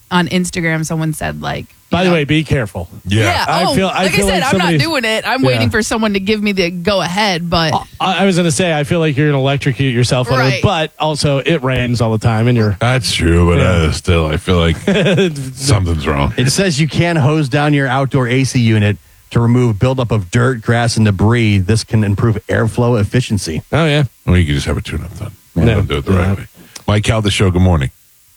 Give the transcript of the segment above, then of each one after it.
on Instagram, someone said like, by the way, be careful. Yeah. I feel I said, like I'm not doing it. I'm waiting for someone to give me the go ahead. But I was going to say, I feel like you're going to electrocute yourself on it, but also it rains all the time, and you're. That's true, but still, I feel like something's wrong. It says you can hose down your outdoor AC unit to remove buildup of dirt, grass, and debris. This can improve airflow efficiency. Oh yeah. Well, you can just have a tune-up done. Yeah. Do it the right way. Mike Cal, the show. Good morning.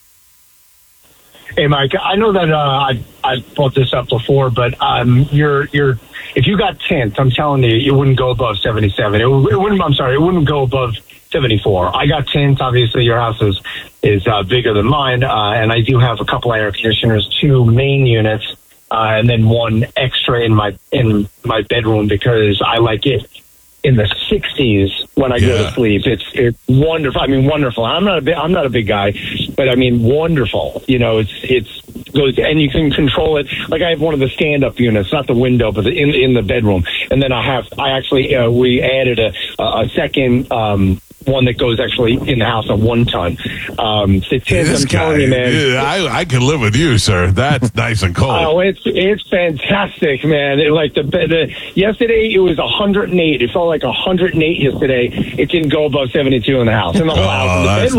Hey, Mike, I know that I brought this up before, but you're if you got tint, I'm telling you, it wouldn't go above 77. It wouldn't go above 74. I got tint. Obviously, your house is bigger than mine, and I do have a couple air conditioners, 2 main units, and then 1 extra in my bedroom because I like it in the 60s when I go to sleep. It's wonderful. I mean, wonderful. I'm not a big guy, but I mean, wonderful. You know, it's goes, and you can control it. Like I have one of the stand-up units, not the window, but in the bedroom. And then we added a second one that goes actually in the house, a 1-ton. I'm telling you, man. I can live with you, sir. That's nice and cold. Oh, it's fantastic, man. Yesterday it was 108. It felt like 108 yesterday. It didn't go above 72 in the house. In the whole house.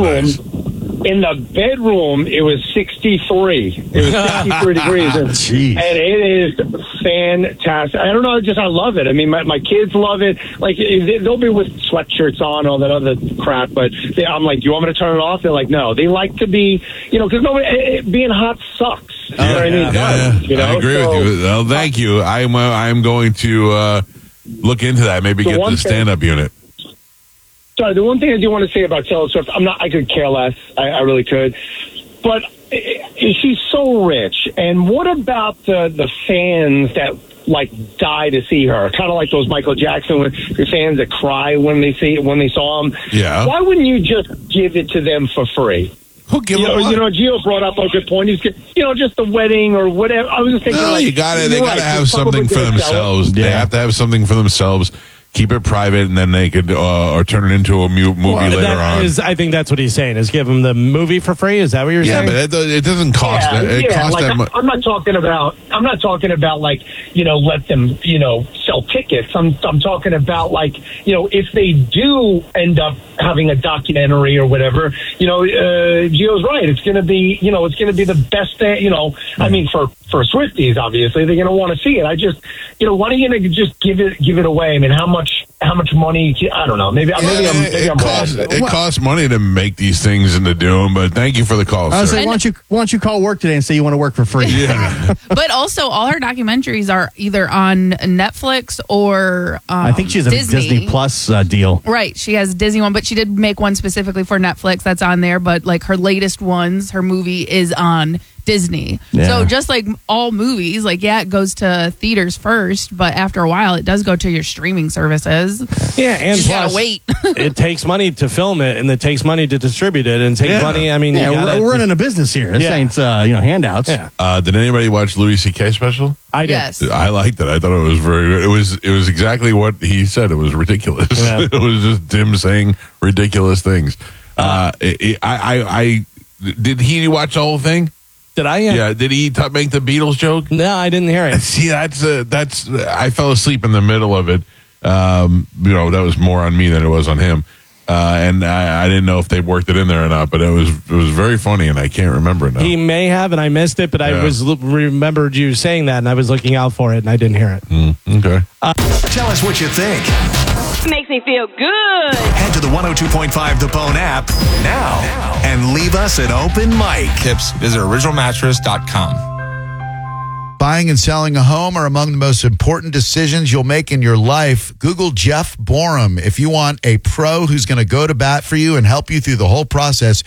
In the bedroom, it was 63. It was 63 degrees. And it is fantastic. I don't know, I love it. I mean, my kids love it. Like, they'll be with sweatshirts on, all that other crap, but I'm like, do you want me to turn it off? They're like, no. They like to be, because being hot sucks. I agree with you. Well, thank you. I'm going to look into that. Maybe get the stand-up unit. Sorry, the one thing I do want to say about Taylor Swift, I could care less. I really could. But she's so rich. And what about the fans that, like, die to see her? Kind of like those Michael Jackson fans that cry when they saw him. Yeah. Why wouldn't you just give it to them for free? Who give Gio brought up a good point. He's, just the wedding or whatever. I was just thinking, they got to have something for themselves. They have to have something for themselves. Keep it private, and then they could or turn it into a movie later on. I think that's what he's saying. Is give them the movie for free? Is that what you're saying? Yeah, but it doesn't cost. It costs like, that much. I'm not talking about like let them sell tickets. I'm talking about like if they do end up having a documentary or whatever. Gio's right. It's going to be the best thing. I mean for Swifties, obviously they're going to want to see it. I just why don't you just give it away? I mean, how much money? I don't know. Maybe I'm wrong. It costs money to make these things and to do them. But thank you for the call, I was sir. saying, why don't you call work today and say you want to work for free? Yeah. But also, all her documentaries are either on Netflix or I think she has a Disney Plus deal. Right, she has a Disney one, but she did make one specifically for Netflix that's on there. But like her latest ones, her movie is on Disney. Yeah. So just like all movies, like it goes to theaters first, but after a while it does go to your streaming services. Yeah, and just plus gotta wait. it takes money to film it, and it takes money to distribute it, and it takes money. I mean, we're running a business here. This ain't handouts. Yeah. Did anybody watch Louis C.K. special? I did. Yes. I liked it. I thought it was very good. It was exactly what he said. It was ridiculous. Yeah. It was just him saying ridiculous things. Did he watch the whole thing? Did I? Yeah. Did he make the Beatles joke? No, I didn't hear it. See, that's. I fell asleep in the middle of it. That was more on me than it was on him. And I didn't know if they worked it in there or not, but it was very funny, and I can't remember it now. He may have, and I missed it, but I remembered you saying that, and I was looking out for it, and I didn't hear it. Okay. Tell us what you think. Makes me feel good. Head to the 102.5 The Bone app now and leave us an open mic. Tips, visit originalmattress.com. Buying and selling a home are among the most important decisions you'll make in your life. Google Jeff Borum. If you want a pro who's going to go to bat for you and help you through the whole process,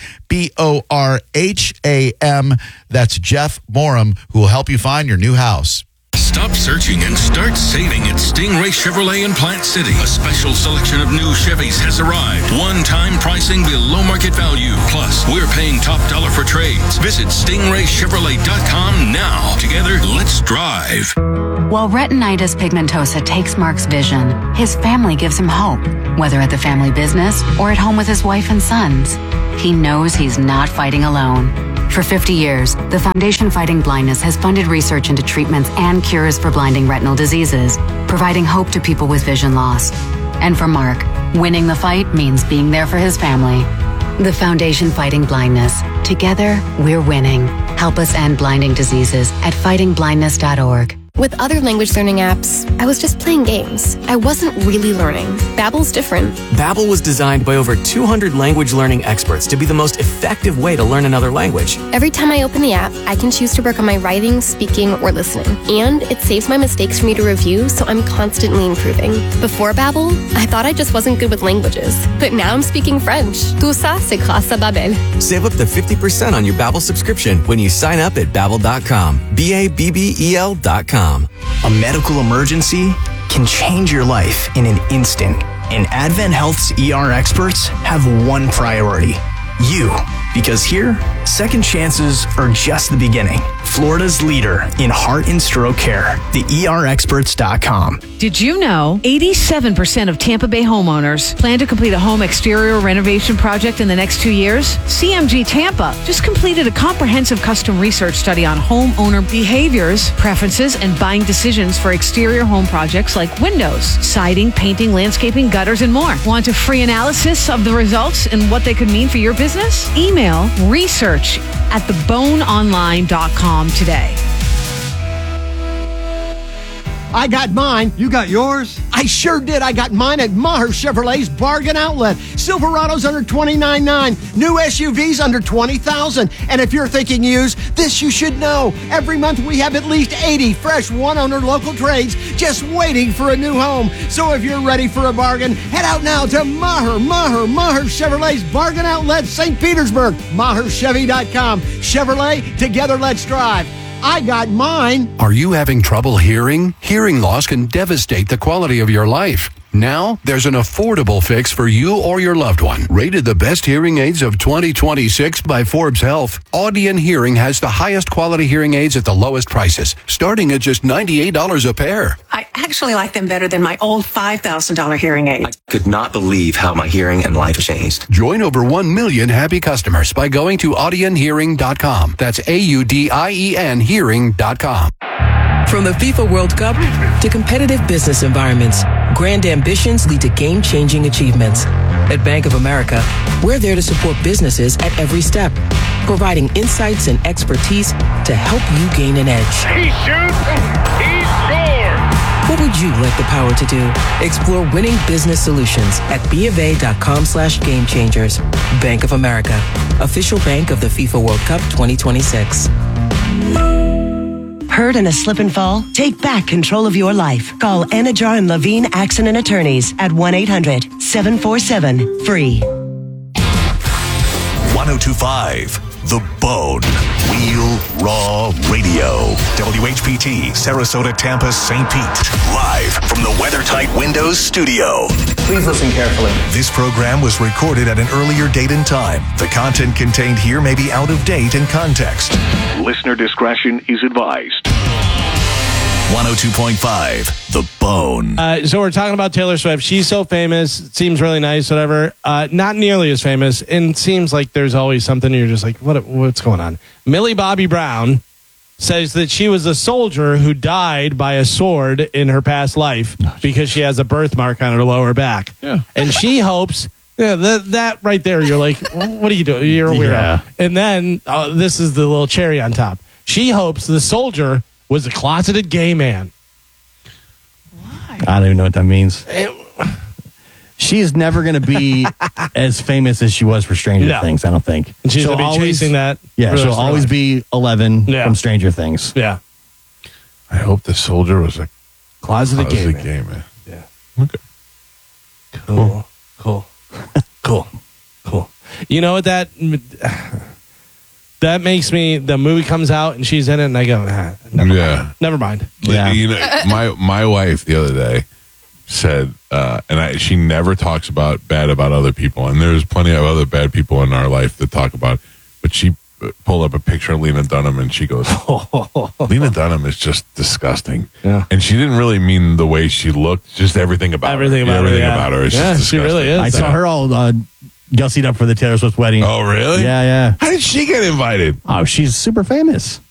BORHAM. That's Jeff Borum, who will help you find your new house. Stop searching and start saving at Stingray Chevrolet in Plant City. A special selection of new Chevys has arrived. One-time pricing below market value. Plus, we're paying top dollar for trades. Visit StingrayChevrolet.com now. Together, let's drive. While retinitis pigmentosa takes Mark's vision, his family gives him hope, whether at the family business or at home with his wife and sons. He knows he's not fighting alone. For 50 years, the Foundation Fighting Blindness has funded research into treatments and cures for blinding retinal diseases, providing hope to people with vision loss. And for Mark, winning the fight means being there for his family. The Foundation Fighting Blindness. Together, we're winning. Help us end blinding diseases at fightingblindness.org. With other language learning apps, I was just playing games. I wasn't really learning. Babbel's different. Babbel was designed by over 200 language learning experts to be the most effective way to learn another language. Every time I open the app, I can choose to work on my writing, speaking, or listening. And it saves my mistakes for me to review, so I'm constantly improving. Before Babbel, I thought I just wasn't good with languages. But now I'm speaking French. Tout ça, c'est grâce à Babbel. Save up to 50% on your Babbel subscription when you sign up at Babbel.com. Babbel.com. A medical emergency can change your life in an instant. And Advent Health's ER experts have one priority: you. Because here, second chances are just the beginning. Florida's leader in heart and stroke care, theerexperts.com. Did you know 87% of Tampa Bay homeowners plan to complete a home exterior renovation project in the next 2 years? CMG Tampa just completed a comprehensive custom research study on homeowner behaviors, preferences, and buying decisions for exterior home projects like windows, siding, painting, landscaping, gutters, and more. Want a free analysis of the results and what they could mean for your business? Email research@theboneonline.com today. I got mine. You got yours? I sure did. I got mine at Maher Chevrolet's Bargain Outlet. Silverado's under $29,900. New SUVs under $20,000. And if you're thinking used, this you should know. Every month we have at least 80 fresh one-owner local trades just waiting for a new home. So if you're ready for a bargain, head out now to Maher Chevrolet's Bargain Outlet, St. Petersburg. MaherChevy.com. Chevrolet, together let's drive. I got mine. Are you having trouble hearing? Hearing loss can devastate the quality of your life. Now, there's an affordable fix for you or your loved one. Rated the best hearing aids of 2026 by Forbes Health, Audion Hearing has the highest quality hearing aids at the lowest prices, starting at just $98 a pair. I actually like them better than my old $5,000 hearing aid. I could not believe how my hearing and life changed. Join over 1 million happy customers by going to audionhearing.com. That's AUDIEN hearing.com. From the FIFA World Cup to competitive business environments, grand ambitions lead to game-changing achievements. At Bank of America, we're there to support businesses at every step, providing insights and expertise to help you gain an edge. He shoots, he scores! What would you like the power to do? Explore winning business solutions at BofA.com/gamechangers. Bank of America, official bank of the FIFA World Cup 2026. Hurt in a slip and fall? Take back control of your life. Call Anajar and Levine Accident Attorneys at 1-800-747-FREE. 1025 The Bone. Real Raw Radio. WHPT, Sarasota, Tampa, St. Pete. Live from the WeatherTight Windows studio. Please listen carefully. This program was recorded at an earlier date and time. The content contained here may be out of date and context. Listener discretion is advised. 102.5 The Bone. So we're talking about Taylor Swift. She's so famous. Seems really nice, whatever. Not nearly as famous. And seems like there's always something you're just like, what's going on? Millie Bobby Brown says that she was a soldier who died by a sword in her past life because she has a birthmark on her lower back. Yeah. And she hopes... Yeah, that right there, you're like, what are you doing? You're a weirdo. Yeah. And then this is the little cherry on top. She hopes the soldier was a closeted gay man. Why? I don't even know what that means. She's never going to be as famous as she was for Stranger Things, I don't think. And she's going to be chasing that. Yeah, she'll always be 11 from Stranger Things. Yeah. I hope the soldier was a closeted gay man. Yeah. Okay. Cool. You know what that makes me, the movie comes out and she's in it and I go, never mind. Yeah. You know, my wife the other day said, she never talks bad about other people, and there's plenty of other bad people in our life that talk about, but she pulled up a picture of Lena Dunham and she goes, Lena Dunham is just disgusting. Yeah. And she didn't really mean the way she looked, just everything about her. Everything about her is just disgusting. She really is. I saw her all gussied up for the Taylor Swift wedding. Oh, really? Yeah. How did she get invited? Oh, she's super famous.